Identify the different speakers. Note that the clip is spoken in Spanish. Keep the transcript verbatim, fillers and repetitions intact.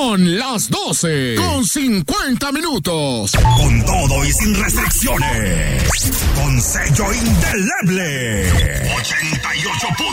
Speaker 1: Son las doce con cincuenta minutos.
Speaker 2: Con todo y sin restricciones. Con sello indeleble. ochenta y ocho